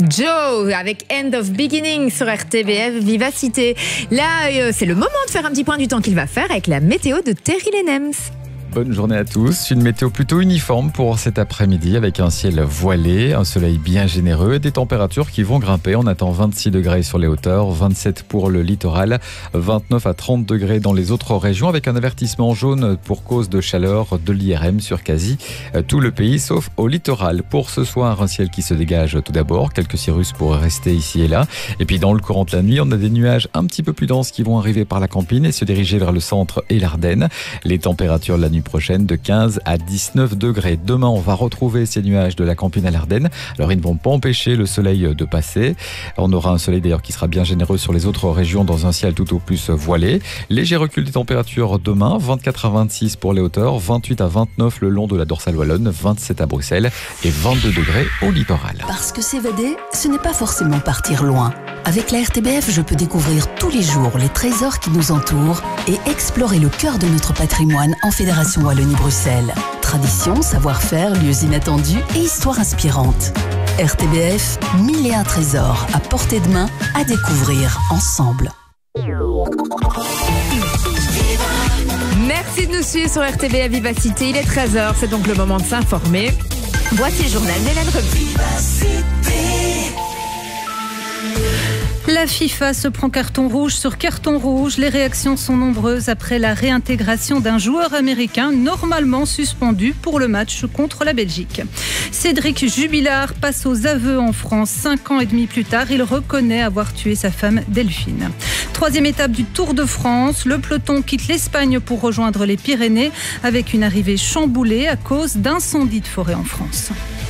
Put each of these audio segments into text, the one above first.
Joe avec End of Beginning sur RTBF Vivacité. Là, c'est le moment de faire un petit point du temps qu'il va faire avec la météo de Terry Lenems. Bonne journée à tous. Une météo plutôt uniforme pour cet après-midi avec un ciel voilé, un soleil bien généreux et des températures qui vont grimper. On attend 26 degrés sur les hauteurs, 27 pour le littoral, 29 à 30 degrés dans les autres régions avec un avertissement jaune pour cause de chaleur de l'IRM sur quasi tout le pays sauf au littoral. Pour ce soir, un ciel qui se dégage tout d'abord, quelques cirrus pourraient rester ici et là. Et puis dans le courant de la nuit, on a des nuages un petit peu plus denses qui vont arriver par la Campine et se diriger vers le centre et l'Ardenne. Les températures de la nuit prochaine de 15 à 19 degrés. Demain, on va retrouver ces nuages de la Campine à l'Ardenne. Alors, ils ne vont pas empêcher le soleil de passer. On aura un soleil d'ailleurs qui sera bien généreux sur les autres régions dans un ciel tout au plus voilé. Léger recul des températures demain, 24 à 26 pour les hauteurs, 28 à 29 le long de la dorsale wallonne, 27 à Bruxelles et 22 degrés au littoral. Parce que s'évader, ce n'est pas forcément partir loin. Avec la RTBF, je peux découvrir tous les jours les trésors qui nous entourent et explorer le cœur de notre patrimoine en Fédération Wallonie-Bruxelles. Tradition, savoir-faire, lieux inattendus et histoires inspirantes. RTBF, 1001 trésors à portée de main à découvrir ensemble. Merci de nous suivre sur RTBF Vivacité. Il est 13h, c'est donc le moment de s'informer. Voici le journal d'Hélène Revy. La FIFA se prend carton rouge sur carton rouge. Les réactions sont nombreuses après la réintégration d'un joueur américain normalement suspendu pour le match contre la Belgique. Cédric Jubilard passe aux aveux en France. 5 ans et demi plus tard, il reconnaît avoir tué sa femme Delphine. Troisième étape du Tour de France. Le peloton quitte l'Espagne pour rejoindre les Pyrénées avec une arrivée chamboulée à cause d'incendies de forêt en France.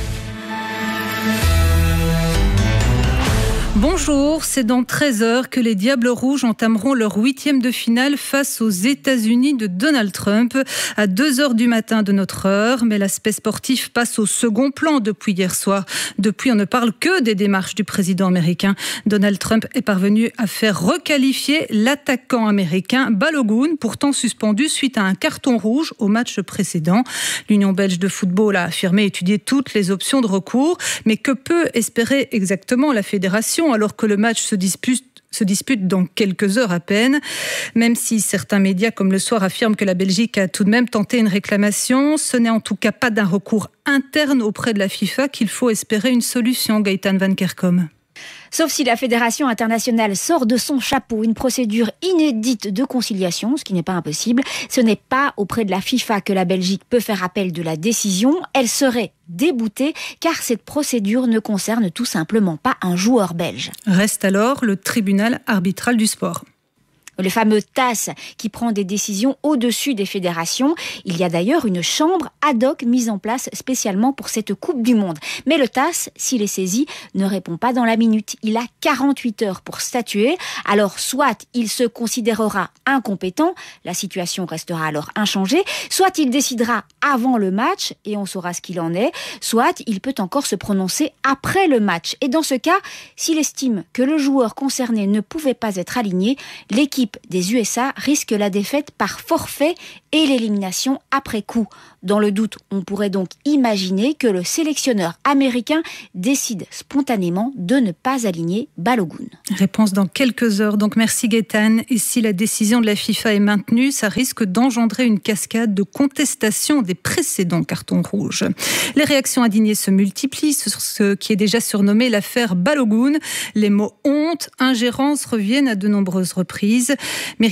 Bonjour, c'est dans 13 heures que les Diables Rouges entameront leur 8e de finale face aux États-Unis de Donald Trump à 2 heures du matin de notre heure. Mais l'aspect sportif passe au second plan depuis hier soir. Depuis, on ne parle que des démarches du président américain. Donald Trump est parvenu à faire requalifier l'attaquant américain Balogun, pourtant suspendu suite à un carton rouge au match précédent. L'Union belge de football a affirmé étudier toutes les options de recours. Mais que peut espérer exactement la fédération alors que le match se dispute dans quelques heures à peine, même si certains médias comme Le Soir affirment que la Belgique a tout de même tenté une réclamation. Ce n'est en tout cas pas d'un recours interne auprès de la FIFA qu'il faut espérer une solution, Gaëtan Van Kerkom. Sauf si la Fédération internationale sort de son chapeau une procédure inédite de conciliation, ce qui n'est pas impossible. Ce n'est pas auprès de la FIFA que la Belgique peut faire appel de la décision. Elle serait déboutée car cette procédure ne concerne tout simplement pas un joueur belge. Reste alors le tribunal arbitral du sport. Le fameux TAS qui prend des décisions au-dessus des fédérations. Il y a d'ailleurs une chambre ad hoc mise en place spécialement pour cette Coupe du Monde. Mais le TAS, s'il est saisi, ne répond pas dans la minute. Il a 48 heures pour statuer. Alors, soit il se considérera incompétent, la situation restera alors inchangée, soit il décidera avant le match et on saura ce qu'il en est, soit il peut encore se prononcer après le match. Et dans ce cas, s'il estime que le joueur concerné ne pouvait pas être aligné, l'équipe des USA risque la défaite par forfait et l'élimination après coup. Dans le doute, on pourrait donc imaginer que le sélectionneur américain décide spontanément de ne pas aligner Balogun. Réponse dans quelques heures. Donc merci Gaëtan. Et si la décision de la FIFA est maintenue, ça risque d'engendrer une cascade de contestation des précédents cartons rouges. Les réactions indignées se multiplient sur ce qui est déjà surnommé l'affaire Balogun. Les mots honte, ingérence reviennent à de nombreuses reprises. Mais